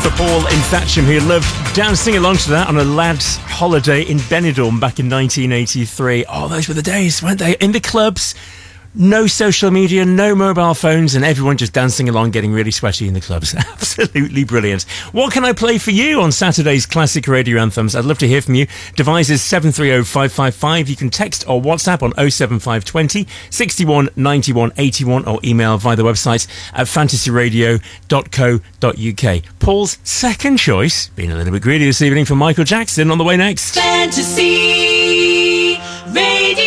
For Paul in Thatcham, who loved dancing along to that on a lad's holiday in Benidorm back in 1983. Oh, those were the days, weren't they? In the clubs, no social media, no mobile phones, and everyone just dancing along, getting really sweaty in the clubs. Absolutely brilliant. What can I play for you on Saturday's Classic Radio Anthems? I'd love to hear from you. Devices 730-555. You can text or WhatsApp on 07520 61 91 81 or email via the website at fantasyradio.co.uk. Paul's second choice, being a little bit greedy this evening, for Michael Jackson on the way next. Fantasy Radio.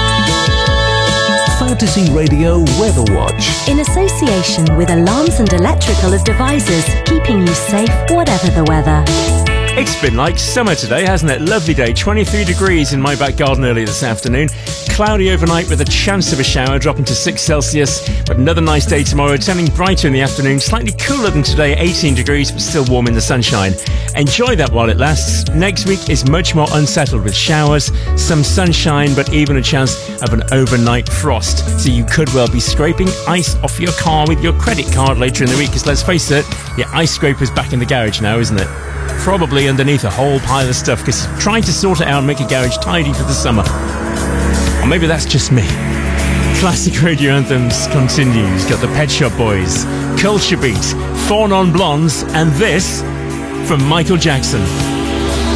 Fantasy Radio Weather Watch. In association with Alarms and Electrical Devices, keeping you safe whatever the weather. It's been like summer today, hasn't it? Lovely day, 23 degrees in my back garden earlier this afternoon. Cloudy overnight with a chance of a shower, dropping to 6 Celsius. But another nice day tomorrow, turning brighter in the afternoon. Slightly cooler than today, 18 degrees, but still warm in the sunshine. Enjoy that while it lasts. Next week is much more unsettled with showers, some sunshine, but even a chance of an overnight frost. So you could well be scraping ice off your car with your credit card later in the week, because let's face it, your ice scraper's back in the garage now, isn't it? Probably underneath a whole pile of stuff, because trying to sort it out and make a garage tidy for the summer. Or maybe that's just me. Classic Radio Anthems continues. Got the Pet Shop Boys, Culture Beat, 4 Non Blondes, and this from Michael Jackson.